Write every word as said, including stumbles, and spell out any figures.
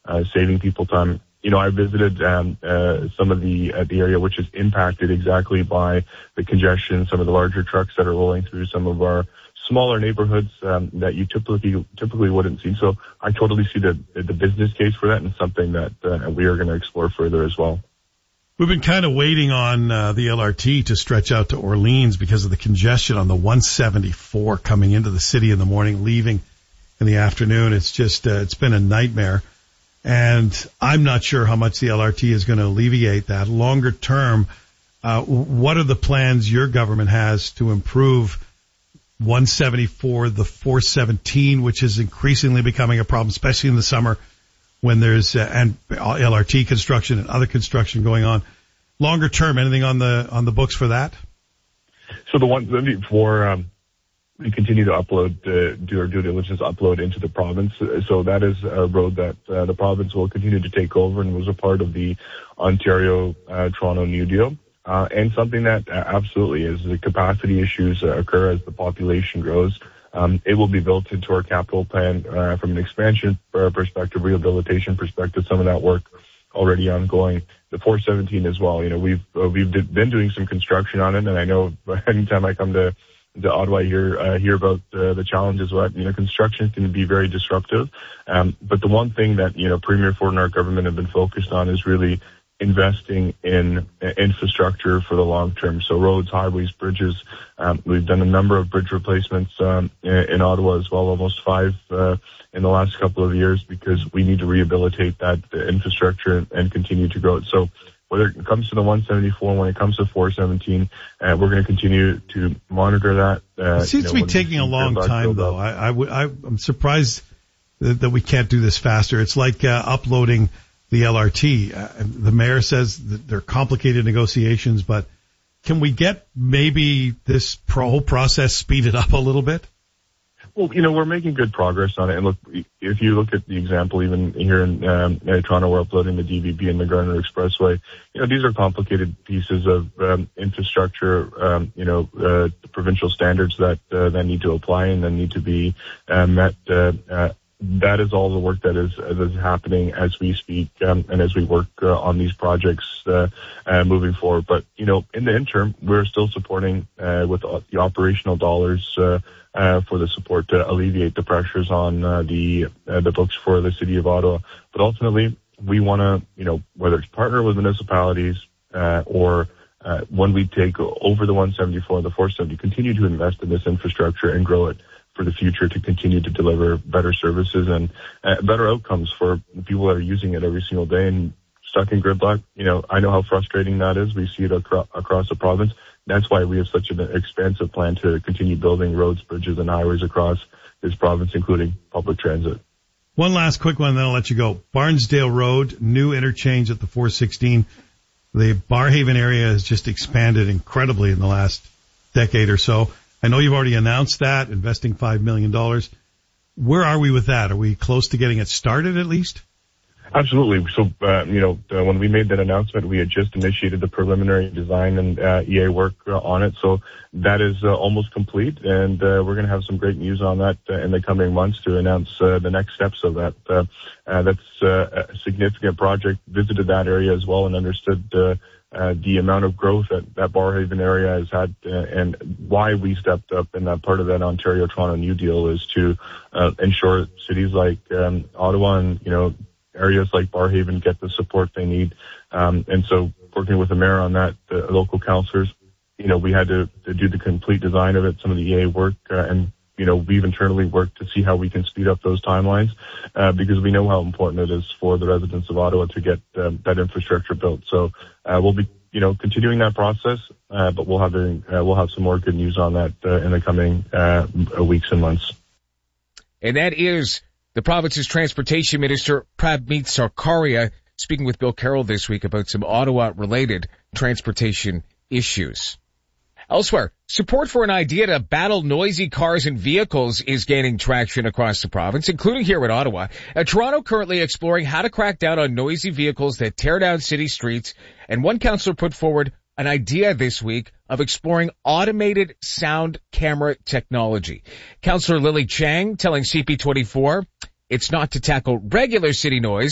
uh, saving people time. You know, I visited um, uh, some of the uh, the area which is impacted exactly by the congestion, some of the larger trucks that are rolling through some of our smaller neighborhoods um, that you typically typically wouldn't see. So I totally see the the business case for that, and something that uh, we are going to explore further as well. We've been kind of waiting on uh, the L R T to stretch out to Orleans because of the congestion on the one seventy-four coming into the city in the morning, leaving in the afternoon. It's just uh, it's been a nightmare. And I'm not sure how much the L R T is going to alleviate that. Longer term, uh, what are the plans your government has to improve one seventy-four, the four seventeen, which is increasingly becoming a problem, especially in the summer when there's uh, and L R T construction and other construction going on? Longer term, anything on the on the books for that? So the one seventy-four, um, we continue to upload, uh, do our due diligence upload into the province. So that is a road that uh, the province will continue to take over and was a part of the Ontario uh, Toronto New Deal. Uh, and something that uh, absolutely is the capacity issues uh, occur as the population grows. Um, it will be built into our capital plan uh, from an expansion uh, perspective, rehabilitation perspective, some of that work already ongoing. The four seventeen as well. You know, we've, uh, we've been doing some construction on it, and I know anytime I come to to Ottawa here, uh, hear about uh, the challenges. What you know, construction can be very disruptive. Um, but the one thing that you know, Premier Ford and our government have been focused on is really investing in uh, infrastructure for the long term. So roads, highways, bridges. Um, we've done a number of bridge replacements um, in, in Ottawa as well, almost five uh, in the last couple of years, because we need to rehabilitate that uh, infrastructure and, and continue to grow it. So whether it comes to the one seventy-four, when it comes to four seventeen, uh, we're going to continue to monitor that. Uh, it seems you know, to be taking a long time, though. I, I, w- I, I'm surprised that, that we can't do this faster. It's like uh, uploading the L R T. Uh, the mayor says that they're complicated negotiations, but can we get maybe this pro- whole process speeded up a little bit? Well, you know, we're making good progress on it. And look, if you look at the example, even here in um, Toronto, we're uploading the D V B and the Gardiner Expressway. You know, these are complicated pieces of um, infrastructure, um, you know, uh, the provincial standards that uh, that need to apply and then need to be uh, met. Uh, uh, that is all the work that is, that is happening as we speak um, and as we work uh, on these projects uh, uh, moving forward. But, you know, in the interim, we're still supporting uh, with the operational dollars uh, uh, for the support to alleviate the pressures on uh, the uh, the books for the City of Ottawa. But ultimately, we want to, you know, whether it's partner with municipalities uh, or uh, when we take over the one seventy-four and the four seventy, continue to invest in this infrastructure and grow it for the future to continue to deliver better services and uh, better outcomes for the people that are using it every single day and stuck in gridlock. You know, I know how frustrating that is. We see it acro- across the province. That's why we have such an expansive plan to continue building roads, bridges, and highways across this province, including public transit. One last quick one, then I'll let you go. Barnsdale Road, new interchange at the four sixteen. The Barrhaven area has just expanded incredibly in the last decade or so. I know you've already announced that, investing five million dollars. Where are we with that? Are we close to getting it started at least? Absolutely. So, uh, you know, uh, when we made that announcement, we had just initiated the preliminary design and uh, E A work uh, on it. So that is uh, almost complete, and uh, we're going to have some great news on that uh, in the coming months to announce uh, the next steps of that. Uh, uh, that's uh, a significant project. Visited that area as well and understood uh, uh, the amount of growth that that Barrhaven area has had, uh, and why we stepped up in that part of that Ontario Toronto New Deal is to uh, ensure cities like um, Ottawa and, you know, areas like Barrhaven get the support they need. Um, and so working with the mayor on that, the local councillors, you know, we had to, to do the complete design of it, some of the E A work, uh, and, you know, we've internally worked to see how we can speed up those timelines, uh, because we know how important it is for the residents of Ottawa to get um, that infrastructure built. So, uh, we'll be, you know, continuing that process, uh, but we'll have, a, uh, we'll have some more good news on that, uh, in the coming, uh, weeks and months. And that is the province's Transportation Minister, Prabmeet Sarkaria, speaking with Bill Carroll this week about some Ottawa-related transportation issues. Elsewhere, support for an idea to battle noisy cars and vehicles is gaining traction across the province, including here in Ottawa. Uh, Toronto currently exploring how to crack down on noisy vehicles that tear down city streets, and one councillor put forward an idea this week of exploring automated sound camera technology. Councillor Lily Chang telling C P twenty-four it's not to tackle regular city noise,